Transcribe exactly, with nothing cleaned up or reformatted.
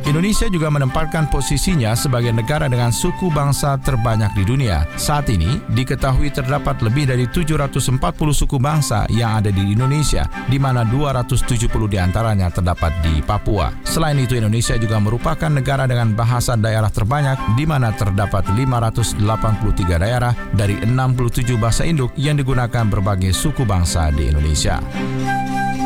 Indonesia juga menempatkan posisinya sebagai negara dengan suku bangsa terbanyak di dunia. Saat ini, diketahui terdapat lebih dari tujuh ratus empat puluh suku bangsa yang ada di Indonesia, di mana dua ratus tujuh puluh diantaranya terdapat di Papua. Selain itu, Indonesia juga merupakan negara dengan bahasa daerah terbanyak, di mana terdapat lima ratus delapan puluh tiga daerah dari enam puluh tujuh bahasa induk yang digunakan berbagai suku bangsa di Indonesia.